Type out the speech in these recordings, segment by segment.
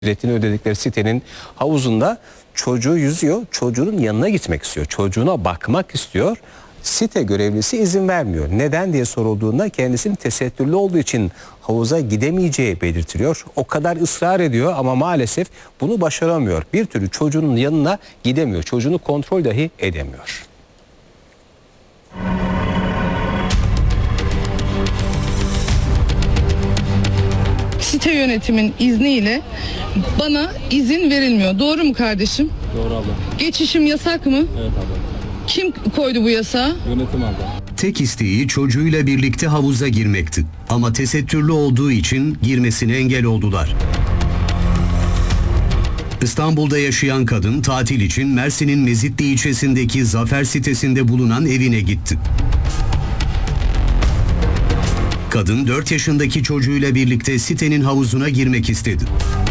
ücretini ödedikleri sitenin havuzunda çocuğu yüzüyor. Çocuğun yanına gitmek istiyor. Çocuğuna bakmak istiyor. Site görevlisi izin vermiyor. Neden diye sorulduğunda kendisinin tesettürlü olduğu için havuza gidemeyeceği belirtiliyor. O kadar ısrar ediyor ama maalesef bunu başaramıyor. Bir türlü çocuğunun yanına gidemiyor. Çocuğunu kontrol dahi edemiyor. Site yönetimin izniyle bana izin verilmiyor. Doğru mu kardeşim? Doğru abla. Geçişim yasak mı? Evet abla. Kim koydu bu yasağı? Yönetim abla. Tek isteği çocuğuyla birlikte havuza girmekti. Ama tesettürlü olduğu için girmesine engel oldular. İstanbul'da yaşayan kadın tatil için Mersin'in Mezitli ilçesindeki Zafer sitesinde bulunan evine gitti. Kadın 4 yaşındaki çocuğuyla birlikte sitenin havuzuna girmek istedi.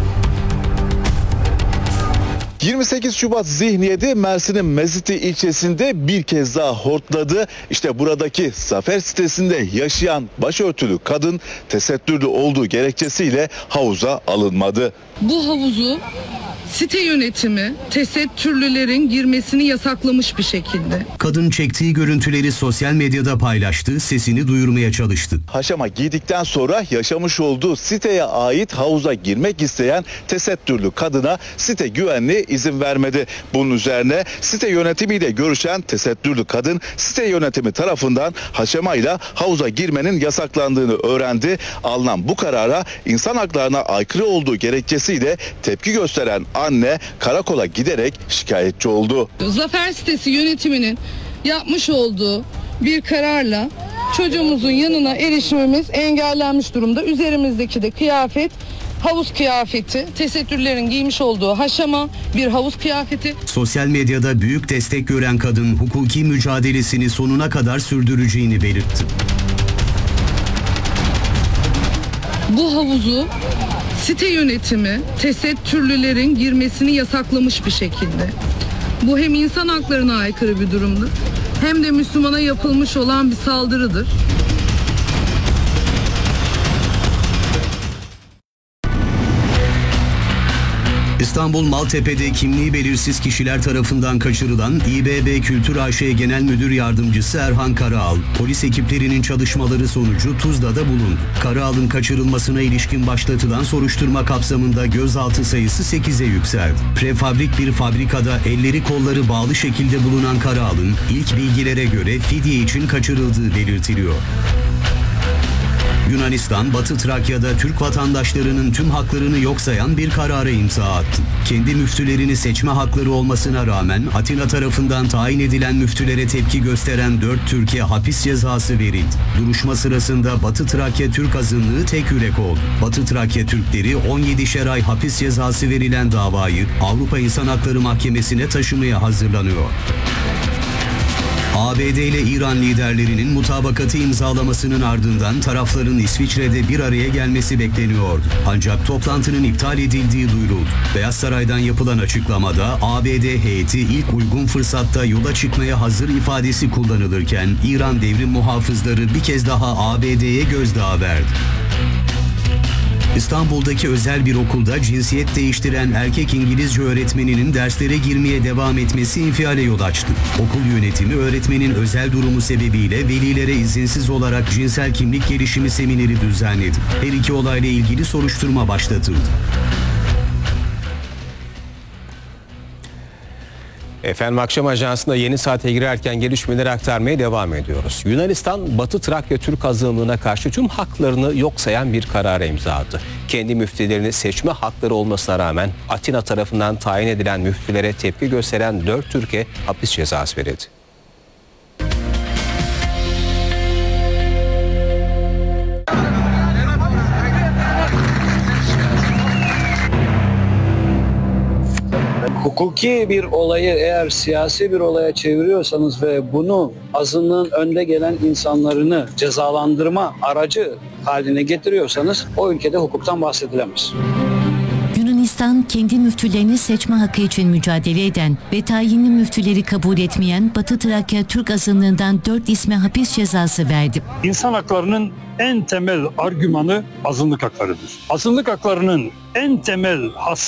28 Şubat zihniyeti Mersin'in Mezitli ilçesinde bir kez daha hortladı. İşte buradaki Zafer sitesinde yaşayan başörtülü kadın tesettürlü olduğu gerekçesiyle havuza alınmadı. Bu havuzu site yönetimi tesettürlülerin girmesini yasaklamış bir şekilde. Kadın çektiği görüntüleri sosyal medyada paylaştı, sesini duyurmaya çalıştı. Haşama giydikten sonra yaşamış olduğu siteye ait havuza girmek isteyen tesettürlü kadına site güvenliği izin vermedi. Bunun üzerine site yönetimiyle görüşen tesettürlü kadın site yönetimi tarafından haşamayla havuza girmenin yasaklandığını öğrendi. Alınan bu karara insan haklarına aykırı olduğu gerekçesiyle tepki gösteren anne karakola giderek şikayetçi oldu. Zafer sitesi yönetiminin yapmış olduğu bir kararla çocuğumuzun yanına erişimimiz engellenmiş durumda. Üzerimizdeki de kıyafet havuz kıyafeti, tesettürlerin giymiş olduğu haşama bir havuz kıyafeti. Sosyal medyada büyük destek gören kadın hukuki mücadelesini sonuna kadar sürdüreceğini belirtti. Bu havuzu site yönetimi tesettürlülerin girmesini yasaklamış bir şekilde. Bu hem insan haklarına aykırı bir durumdur hem de Müslümana yapılmış olan bir saldırıdır. İstanbul Maltepe'de kimliği belirsiz kişiler tarafından kaçırılan İBB Kültür AŞ Genel Müdür Yardımcısı Erhan Karaal, polis ekiplerinin çalışmaları sonucu Tuzla'da bulundu. Karaal'ın kaçırılmasına ilişkin başlatılan soruşturma kapsamında gözaltı sayısı 8'e yükseldi. Prefabrik bir fabrikada elleri kolları bağlı şekilde bulunan Karaal'ın ilk bilgilere göre fidye için kaçırıldığı belirtiliyor. Yunanistan, Batı Trakya'da Türk vatandaşlarının tüm haklarını yok sayan bir karara imza attı. Kendi müftülerini seçme hakları olmasına rağmen Atina tarafından tayin edilen müftülere tepki gösteren 4 Türkiye hapis cezası verildi. Duruşma sırasında Batı Trakya Türk azınlığı tek yürek oldu. Batı Trakya Türkleri 17'şer ay hapis cezası verilen davayı Avrupa İnsan Hakları Mahkemesi'ne taşımaya hazırlanıyor. ABD ile İran liderlerinin mutabakatı imzalamasının ardından tarafların İsviçre'de bir araya gelmesi bekleniyordu. Ancak toplantının iptal edildiği duyuruldu. Beyaz Saray'dan yapılan açıklamada ABD heyeti ilk uygun fırsatta yola çıkmaya hazır ifadesi kullanılırken İran devrim muhafızları bir kez daha ABD'ye gözdağı verdi. İstanbul'daki özel bir okulda cinsiyet değiştiren erkek İngilizce öğretmeninin derslere girmeye devam etmesi infiale yol açtı. Okul yönetimi öğretmenin özel durumu sebebiyle velilere izinsiz olarak cinsel kimlik gelişimi semineri düzenledi. Her iki olayla ilgili soruşturma başlatıldı. Efendim akşam ajansında yeni saate girerken gelişmeleri aktarmaya devam ediyoruz. Yunanistan, Batı Trakya Türk azınlığına karşı tüm haklarını yok sayan bir karara imza attı. Kendi müftülerini seçme hakları olmasına rağmen Atina tarafından tayin edilen müftülere tepki gösteren 4 Türk'e hapis cezası verildi. Hukuki bir olayı eğer siyasi bir olaya çeviriyorsanız ve bunu azınlığın önde gelen insanlarını cezalandırma aracı haline getiriyorsanız o ülkede hukuktan bahsedilemez. Kıbrıs'tan kendi müftülerini seçme hakkı için mücadele eden ve tayinli müftüleri kabul etmeyen Batı Trakya Türk azınlığından 4 isme hapis cezası verdi. İnsan haklarının en temel argümanı azınlık haklarıdır. Azınlık haklarının en temel